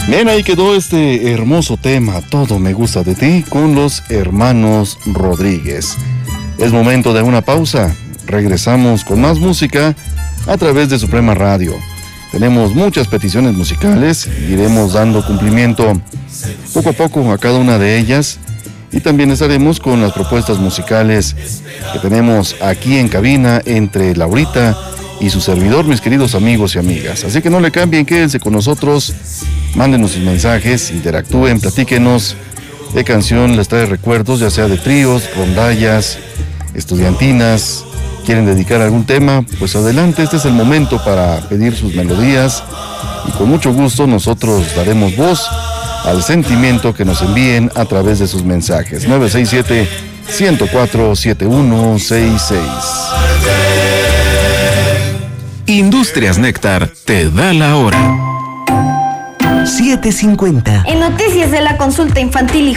Bien, ahí quedó este hermoso tema, Todo me gusta de ti, con los hermanos Rodríguez. Es momento de una pausa. Regresamos con más música a través de Suprema Radio. Tenemos muchas peticiones musicales, iremos dando cumplimiento poco a poco a cada una de ellas y también estaremos con las propuestas musicales que tenemos aquí en cabina entre Laurita y su servidor, mis queridos amigos y amigas. Así que no le cambien, quédense con nosotros, mándenos sus mensajes, interactúen, platíquenos qué canción les trae recuerdos, ya sea de tríos, rondallas, estudiantinas. ¿Quieren dedicar algún tema? Pues adelante, este es el momento para pedir sus melodías y con mucho gusto nosotros daremos voz al sentimiento que nos envíen a través de sus mensajes. 967-104-7166. Industrias Néctar te da la hora. 7:50. En noticias de la consulta infantil y